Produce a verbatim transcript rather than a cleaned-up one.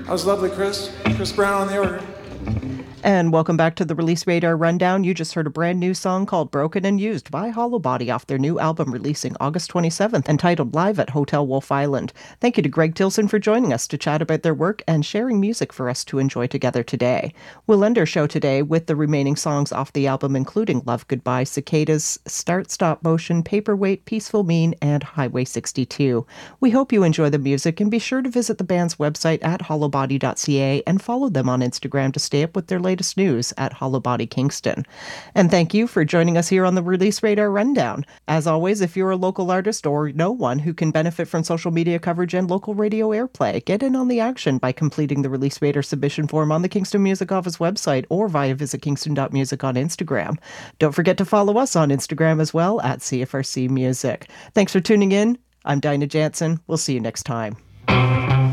That was lovely, Chris. Chris Brown on the organ. And welcome back to the Release Radar Rundown. You just heard a brand new song called Broken and Used by Hollow Body off their new album releasing August twenty-seventh, entitled Live at Hotel Wolf Island. Thank you to Greg Tilson for joining us to chat about their work and sharing music for us to enjoy together today. We'll end our show today with the remaining songs off the album, including Love Goodbye, Cicadas, Start Stop Motion, Paperweight, Peaceful Mean, and Highway sixty-two. We hope you enjoy the music, and be sure to visit the band's website at hollow body dot c a and follow them on Instagram to stay up with their latest news at Hollow Body Kingston. And thank you for joining us here on the Release Radar Rundown. As always, if you're a local artist or know one who can benefit from social media coverage and local radio airplay, get in on the action by completing the Release Radar submission form on the Kingston Music Office website or via visit kingston dot music on Instagram. Don't forget to follow us on Instagram as well at C F R C Music. Thanks for tuning in. I'm Dinah Jansen. We'll see you next time.